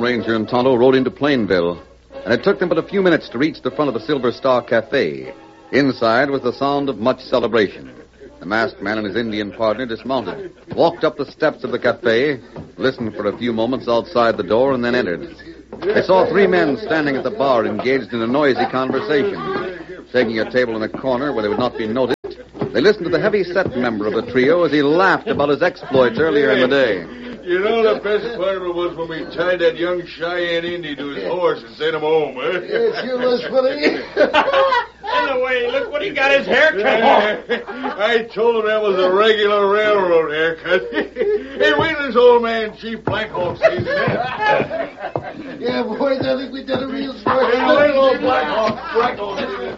Ranger and Tonto rode into Plainville, and it took them but a few minutes to reach the front of the Silver Star Cafe. Inside was the sound of much celebration. The masked man and his Indian partner dismounted, walked up the steps of the cafe, listened for a few moments outside the door, and then entered. They saw three men standing at the bar engaged in a noisy conversation. Taking a table in a corner where they would not be noticed, they listened to the heavy-set member of the trio as he laughed about his exploits earlier in the day. You know, the best part of it was when we tied that young Cheyenne Indian to his horse and sent him home, eh? Yes, you was funny. Anyway, look what he got his hair cut for. I told him that was a regular railroad haircut. Hey, wait till this old man Chief Blackhawk sees it. Yeah, boys, I think we did a real sport. Hey, wait till old Blackhawk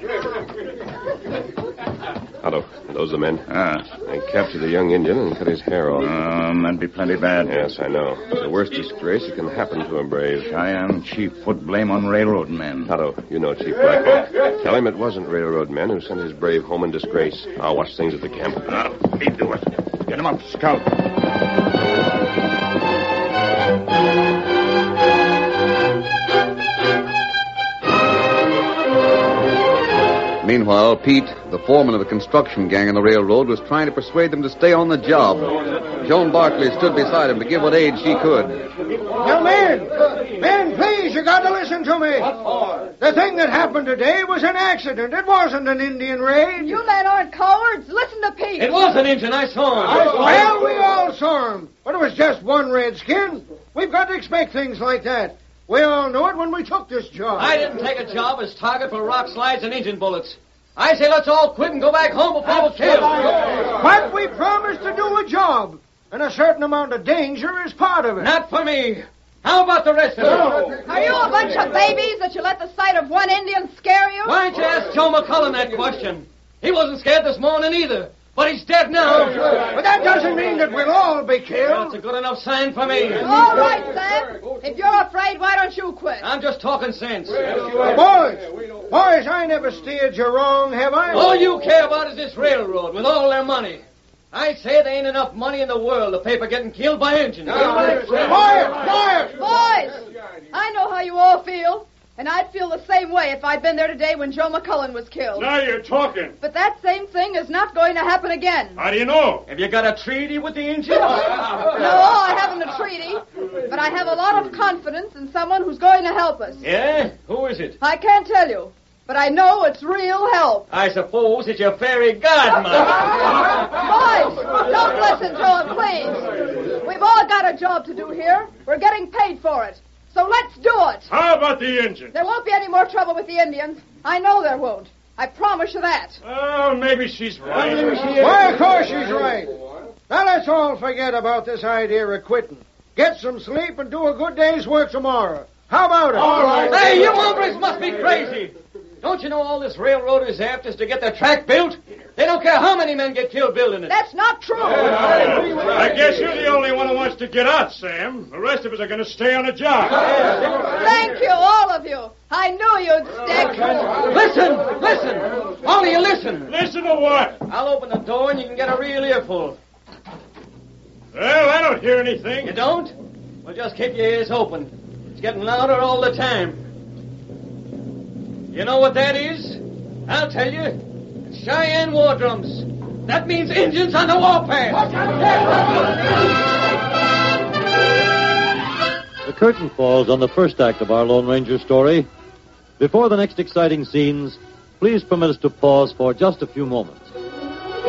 Otto, are those the men? They captured the young Indian and cut his hair off. That'd be plenty bad. Yes, I know. It's the worst disgrace that can happen to a brave. Cheyenne Chief put blame on railroad men. Otto, you know Chief Blackhawk. Tell him it wasn't railroad men who sent his brave home in disgrace. I'll watch things at the camp. Me do it. Get him up, Scout. Meanwhile, Pete, the foreman of the construction gang on the railroad, was trying to persuade them to stay on the job. Joan Barkley stood beside him to give what aid she could. Now, men, please, you got to listen to me. The thing that happened today was an accident. It wasn't an Indian raid. You men aren't cowards. Listen to Pete. It was an Indian. I saw him. Well, we all saw him. But it was just one redskin. We've got to expect things like that. We all knew it when we took this job. I didn't take a job as target for rock slides and engine bullets. I say let's all quit and go back home before we're killed. But we promised to do a job, and a certain amount of danger is part of it. Not for me. How about the rest of them? Are you a bunch of babies that you let the sight of one Indian scare you? Why don't you ask Joe McCullen that question? He wasn't scared this morning either. But he's dead now. But that doesn't mean that we'll all be killed. That's a good enough sign for me. All right, Sam. If you're afraid, why don't you quit? I'm just talking sense. Boys, I never steered you wrong, have I? All you care about is this railroad with all their money. I say there ain't enough money in the world to pay for getting killed by engines. Quiet! Boys, I know how you all feel. And I'd feel the same way if I'd been there today when Joe McCullen was killed. Now you're talking. But that same thing is not going to happen again. How do you know? Have you got a treaty with the engines? No, I haven't a treaty. But I have a lot of confidence in someone who's going to help us. Yeah? Who is it? I can't tell you. But I know it's real help. I suppose it's your fairy godmother. Boys, don't listen to him, please. We've all got a job to do here. We're getting paid for it. So let's do it. How about the engine? There won't be any more trouble with the Indians. I know there won't. I promise you that. Oh, maybe she's right. Why, of course she's right. Now let's all forget about this idea of quitting. Get some sleep and do a good day's work tomorrow. How about it? All right. Hey, you hombres must be crazy. Don't you know all this railroad is after is to get the track built? They don't care how many men get killed building it. That's not true. I guess you're the only one who wants to get out, Sam. The rest of us are going to stay on the job. Thank you, all of you. I knew you'd stick. Listen. All of you listen. Listen to what? I'll open the door and you can get a real earful. Well, I don't hear anything. You don't? Well, just keep your ears open. It's getting louder all the time. You know what that is? I'll tell you. It's Cheyenne war drums. That means Indians on the warpath. The curtain falls on the first act of our Lone Ranger story. Before the next exciting scenes, please permit us to pause for just a few moments.